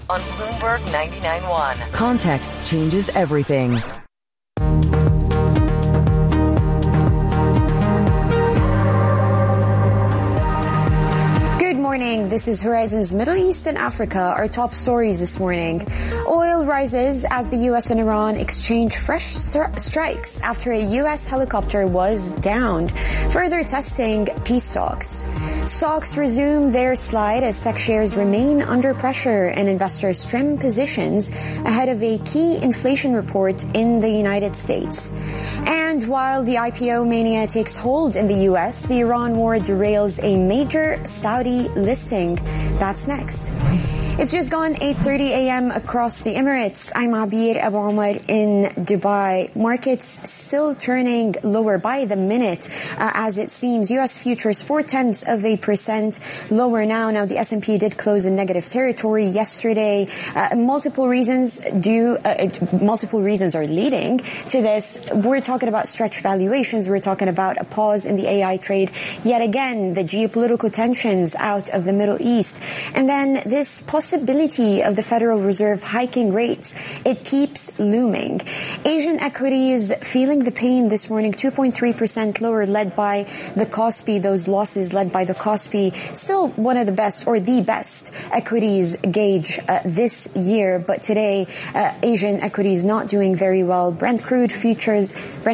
on Bloomberg 99.1. Context changes everything. Good morning. This is Horizon's Middle East and Africa. Our top stories this morning. Oil rises as the U.S. and Iran exchange fresh strikes after a U.S. helicopter was downed, further testing peace talks. Stocks resume their slide as tech shares remain under pressure and investors trim positions ahead of a key inflation report in the United States. And while the IPO mania takes hold in the U.S., the Iran war derails a major Saudi listing. That's next. It's just gone 8:30 a.m. across the Emirates. I'm Abir Abu Omar in Dubai. Markets still turning lower by the minute, as it seems. U.S. futures 0.4% lower now. Now the S&P did close in negative territory yesterday. Multiple reasons are leading to this. We're talking about stretched valuations. We're talking about a pause in the AI trade. Yet again, the geopolitical tensions out of the Middle East, and then this possibility of the Federal Reserve hiking rates, it keeps looming. Asian equities feeling the pain this morning, 2.3% lower, led by the Kospi. Those losses led by the Kospi, still one of the best or the best equities gauge this year. But today, Asian equities not doing very well. Brent crude prices,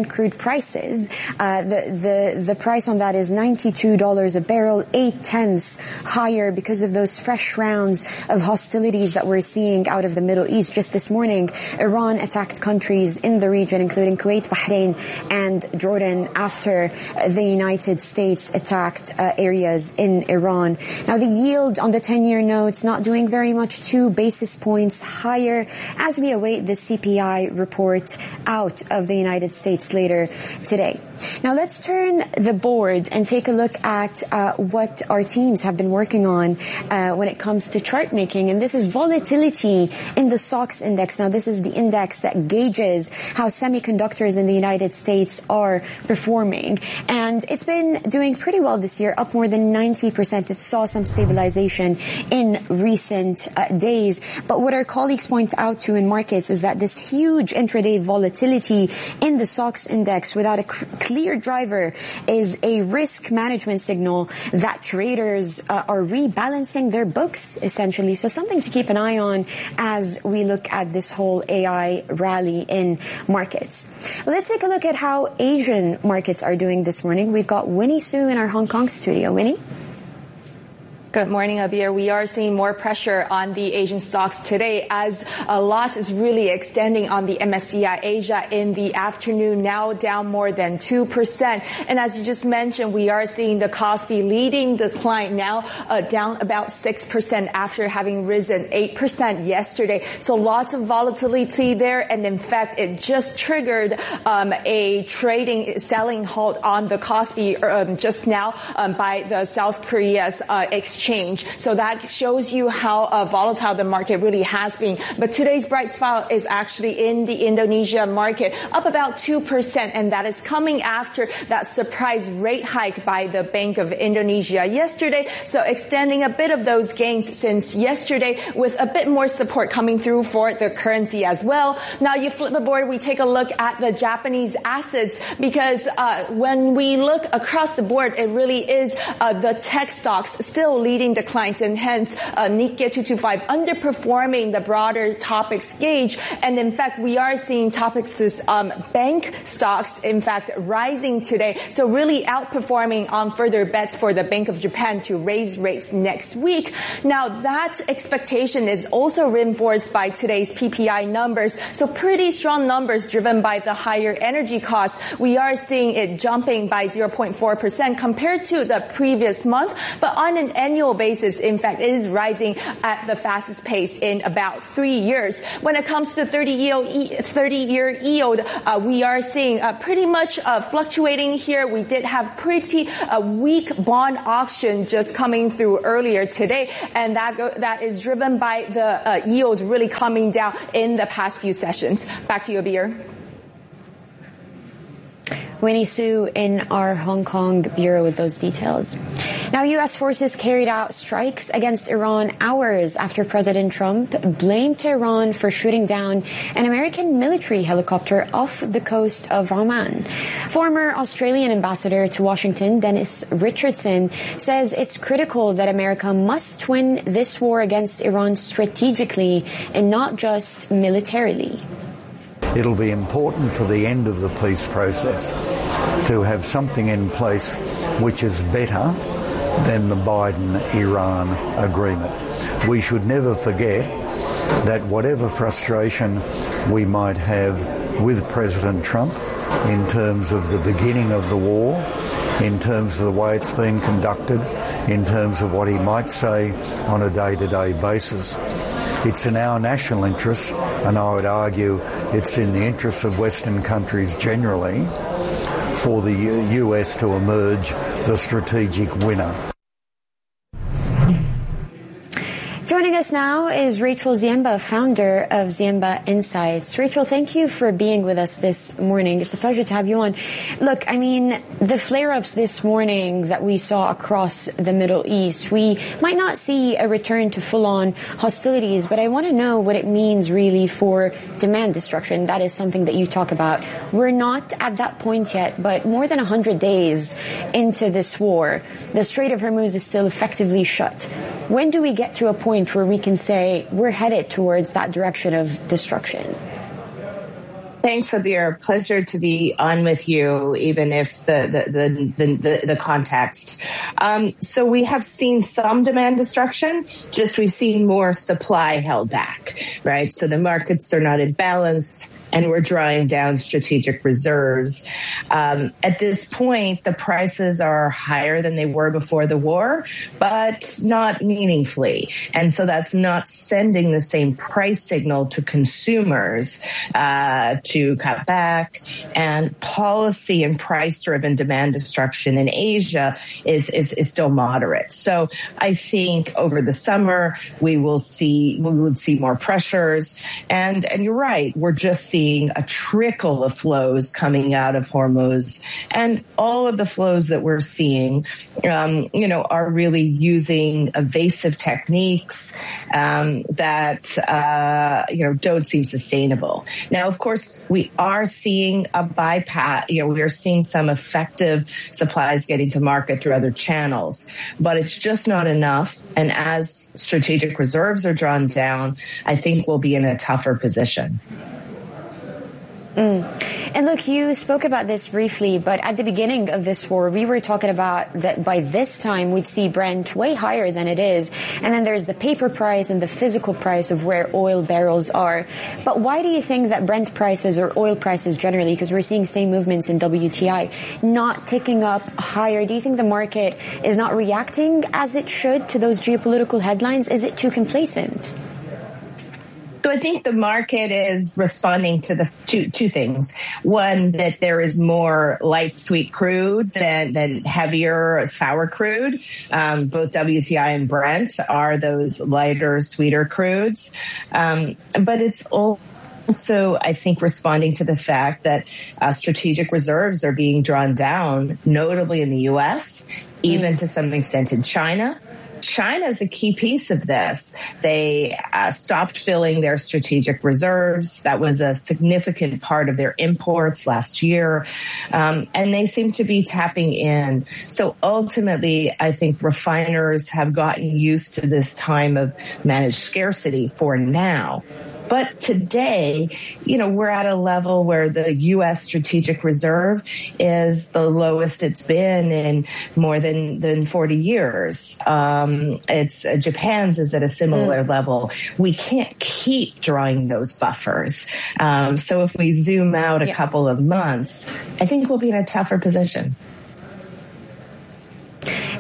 the price on that is $92 a barrel, 0.8 higher because of those fresh rounds of hostilities that we're seeing out of the Middle East. Just this morning, Iran attacked countries in the region, including Kuwait, Bahrain, and Jordan, after the United States attacked areas in Iran. Now, the yield on the 10-year notes not doing very much, 2 basis points higher as we await the CPI report out of the United States later today. Now, let's turn the board and take a look at what our teams have been working on when it comes to chart making. And this is volatility in the SOX index. Now, this is the index that gauges how semiconductors in the United States are performing. And it's been doing pretty well this year, up more than 90%. It saw some stabilization in recent days. But what our colleagues point out to in markets is that this huge intraday volatility in the SOX index without a clear driver is a risk management signal that traders are rebalancing their books, essentially. So something to keep an eye on as we look at this whole AI rally in markets. Well, let's take a look at how Asian markets are doing this morning. We've got Winnie Su in our Hong Kong studio. Winnie? Good morning, Abir. We are seeing more pressure on the Asian stocks today as a loss is really extending on the MSCI Asia in the afternoon, now down more than 2%. And as you just mentioned, we are seeing the Kospi leading the decline now down about 6% after having risen 8% yesterday. So lots of volatility there. And in fact, it just triggered a selling halt on the Kospi just now by the South Korea's exchange. So that shows you how volatile the market really has been. But today's bright spot is actually in the Indonesia market, up about 2%, and that is coming after that surprise rate hike by the Bank of Indonesia yesterday. So extending a bit of those gains since yesterday, with a bit more support coming through for the currency as well. Now you flip the board, we take a look at the Japanese assets, because when we look across the board, it really is the tech stocks still leading declines, and hence Nikkei 225 underperforming the broader Topix gauge. And in fact, we are seeing Topix's bank stocks, in fact, rising today. So really outperforming on further bets for the Bank of Japan to raise rates next week. Now, that expectation is also reinforced by today's PPI numbers. So pretty strong numbers driven by the higher energy costs. We are seeing it jumping by 0.4% compared to the previous month, but on an annual basis, in fact, it is rising at the fastest pace in about 3 years. When it comes to 30-year yield, we are seeing pretty much fluctuating here. We did have pretty weak bond auction just coming through earlier today, and that is driven by the yields really coming down in the past few sessions. Back to you, Abir. Winnie Su in our Hong Kong bureau with those details. Now, U.S. forces carried out strikes against Iran hours after President Trump blamed Tehran for shooting down an American military helicopter off the coast of Oman. Former Australian ambassador to Washington, Dennis Richardson, says it's critical that America must win this war against Iran strategically and not just militarily. It'll be important for the end of the peace process to have something in place which is better than the Biden-Iran agreement. We should never forget that whatever frustration we might have with President Trump in terms of the beginning of the war, in terms of the way it's been conducted, in terms of what he might say on a day-to-day basis, it's in our national interest, and I would argue it's in the interests of Western countries generally, for the US to emerge the strategic winner. Joining us now is Rachel Ziemba, founder of Ziemba Insights. Rachel, thank you for being with us this morning. It's a pleasure to have you on. Look, I mean, the flare-ups this morning that we saw across the Middle East, we might not see a return to full-on hostilities, but I want to know what it means really for demand destruction. That is something that you talk about. We're not at that point yet, but more than 100 days into this war, the Strait of Hormuz is still effectively shut. When do we get to a point where we can say we're headed towards that direction of destruction? Thanks, Abir. Pleasure to be on with you, even if the context. So we have seen some demand destruction, just we've seen more supply held back, right? So the markets are not in balance, and we're drawing down strategic reserves. At this point, the prices are higher than they were before the war, but not meaningfully. And so that's not sending the same price signal to consumers to cut back. And policy and price-driven demand destruction in Asia is still moderate. So I think over the summer, we would see more pressures. And you're right, we're just seeing a trickle of flows coming out of Hormuz, and all of the flows that we're seeing, are really using evasive techniques that don't seem sustainable. Now, of course, we are seeing a bypass. We are seeing some effective supplies getting to market through other channels, but it's just not enough. And as strategic reserves are drawn down, I think we'll be in a tougher position. And look, you spoke about this briefly, but at the beginning of this war, we were talking about that by this time we'd see Brent way higher than it is. And then there's the paper price and the physical price of where oil barrels are. But why do you think that Brent prices or oil prices generally, because we're seeing same movements in WTI, not ticking up higher? Do you think the market is not reacting as it should to those geopolitical headlines? Is it too complacent? So I think the market is responding to the two things. One, that there is more light sweet crude than heavier sour crude. Both WTI and Brent are those lighter, sweeter crudes. But it's also, I think, responding to the fact that strategic reserves are being drawn down, notably in the U.S., even to some extent in China. China is a key piece of this. They stopped filling their strategic reserves. That was a significant part of their imports last year. And they seem to be tapping in. So ultimately, I think refiners have gotten used to this time of managed scarcity for now. But today, we're at a level where the U.S. strategic reserve is the lowest it's been in more than 40 years. Japan's is at a similar level. We can't keep drawing those buffers. So if we zoom out a couple of months, I think we'll be in a tougher position.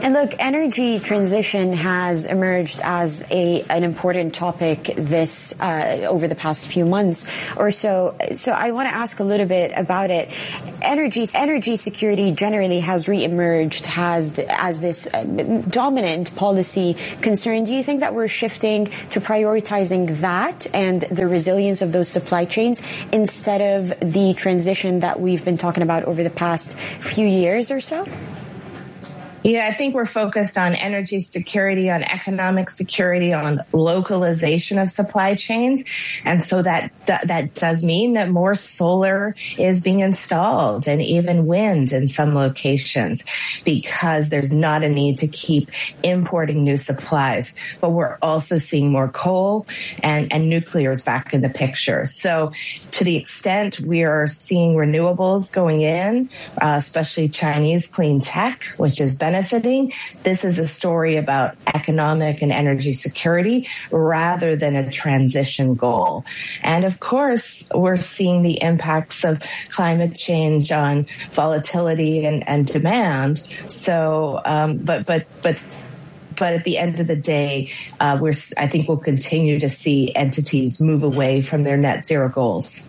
And look, energy transition has emerged as an important topic this over the past few months or so. So I want to ask a little bit about it. Energy security generally has reemerged as this dominant policy concern. Do you think that we're shifting to prioritizing that and the resilience of those supply chains instead of the transition that we've been talking about over the past few years or so? Yeah, I think we're focused on energy security, on economic security, on localization of supply chains. And so that does mean that more solar is being installed and even wind in some locations because there's not a need to keep importing new supplies. But we're also seeing more coal and nuclear is back in the picture. So to the extent we are seeing renewables going in, especially Chinese clean tech, which is benefiting. This is a story about economic and energy security rather than a transition goal. And of course, we're seeing the impacts of climate change on volatility and demand. So, but at the end of the day, I think we'll continue to see entities move away from their net zero goals.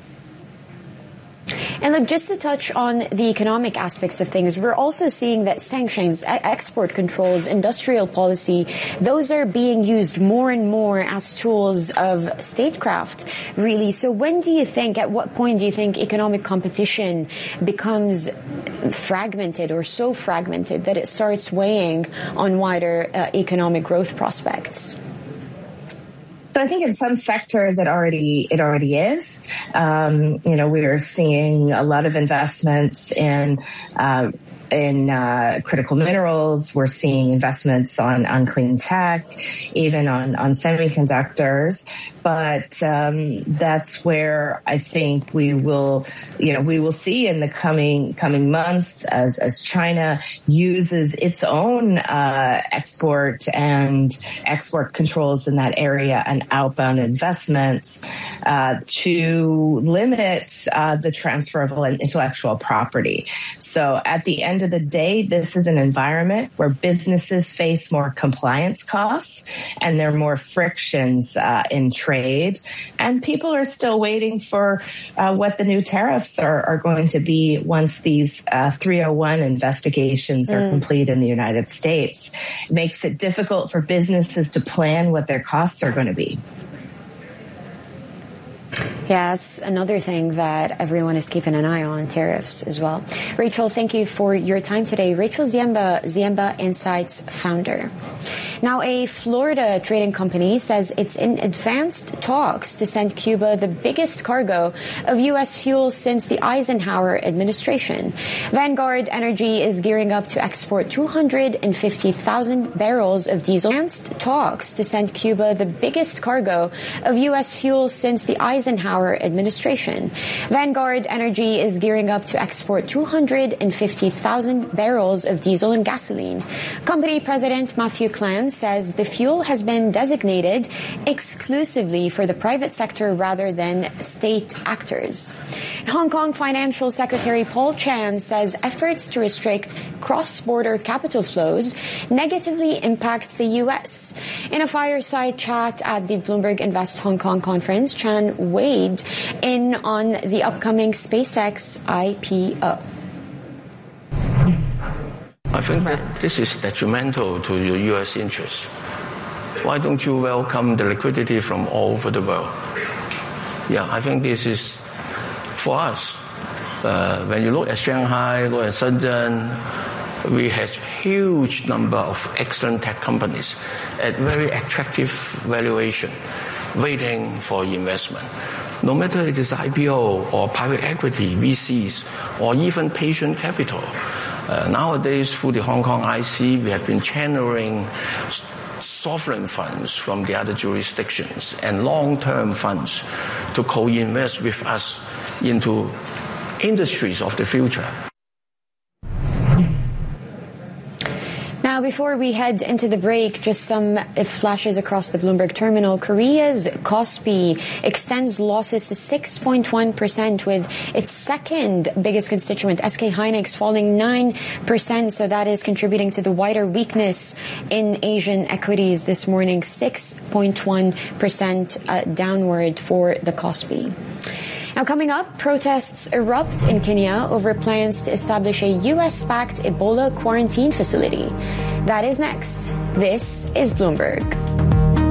And look, just to touch on the economic aspects of things, we're also seeing that sanctions, export controls, industrial policy, those are being used more and more as tools of statecraft, really. So at what point do you think economic competition becomes fragmented or so fragmented that it starts weighing on wider economic growth prospects? So I think in some sectors it already is. We are seeing a lot of investments in critical minerals. We're seeing investments on clean tech, even on semiconductors. But that's where I think we will see in the coming months as China uses its own export controls in that area and outbound investments to limit the transfer of intellectual property. So at the end of the day, this is an environment where businesses face more compliance costs and there are more frictions in trade. And people are still waiting for what the new tariffs are going to be once these 301 investigations are complete in the United States. It makes it difficult for businesses to plan what their costs are going to be. Yeah, that's another thing that everyone is keeping an eye on, tariffs as well. Rachel, thank you for your time today. Rachel Ziemba Insights founder. Now, a Florida trading company says it's in advanced talks to send Cuba the biggest cargo of U.S. fuel since the Eisenhower administration. Vanguard Energy is gearing up to export 250,000 barrels of diesel. Advanced talks to send Cuba the biggest cargo of U.S. fuel since the Eisenhower administration. Vanguard Energy is gearing up to export 250,000 barrels of diesel and gasoline. Company President Matthew Clan says the fuel has been designated exclusively for the private sector rather than state actors. Hong Kong Financial Secretary Paul Chan says efforts to restrict cross-border capital flows negatively impacts the U.S. In a fireside chat at the Bloomberg Invest Hong Kong conference, Chan weighed in on the upcoming SpaceX IPO. I think that this is detrimental to your U.S. interests. Why don't you welcome the liquidity from all over the world? Yeah, I think this is for us. When you look at Shanghai, look at Shenzhen, we have huge number of excellent tech companies at very attractive valuation, waiting for investment. No matter it is IPO or private equity, VCs, or even patient capital. Nowadays, through the Hong Kong IC, we have been channeling sovereign funds from the other jurisdictions and long-term funds to co-invest with us into industries of the future. Now, Now, before we head into the break, just some flashes across the Bloomberg terminal. Korea's Kospi extends losses to 6.1%, with its second biggest constituent, SK Hynix, falling 9%. So that is contributing to the wider weakness in Asian equities this morning, 6.1% downward for the Kospi. Now, coming up, protests erupt in Kenya over plans to establish a U.S.-backed Ebola quarantine facility. That is next. This is Bloomberg.